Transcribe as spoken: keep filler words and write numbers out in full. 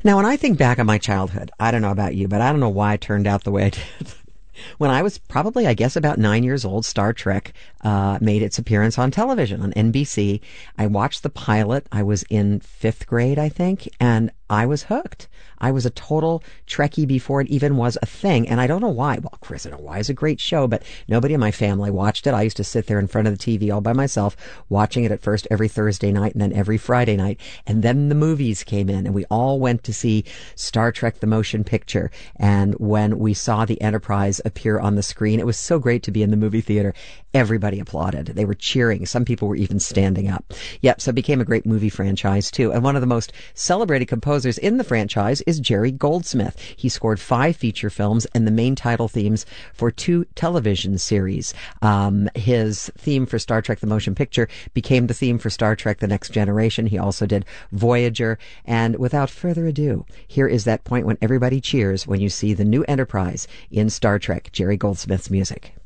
Now, when I think back on my childhood, I don't know about you, but I don't know why it turned out the way I did. When I was probably, I guess, about nine years old, Star Trek uh, made its appearance on television on N B C. I watched the pilot. I was in fifth grade, I think, and I was hooked. I was a total Trekkie before it even was a thing, and I don't know why. Well, Chris, I don't know why. It's a great show, but nobody in my family watched it. I used to sit there in front of the T V all by myself, watching it at first every Thursday night and then every Friday night, and then the movies came in, and we all went to see Star Trek the Motion Picture, and when we saw the Enterprise appear on the screen, it was so great to be in the movie theater. Everybody applauded. They were cheering. Some people were even standing up. Yep, so it became a great movie franchise, too. And one of the most celebrated composers in the franchise is Jerry Goldsmith. He scored five feature films and the main title themes for two television series. Um, his theme for Star Trek the Motion Picture became the theme for Star Trek The Next Generation. He also did Voyager. And without further ado, here is that point when everybody cheers when you see the new Enterprise in Star Trek, Jerry Goldsmith's music.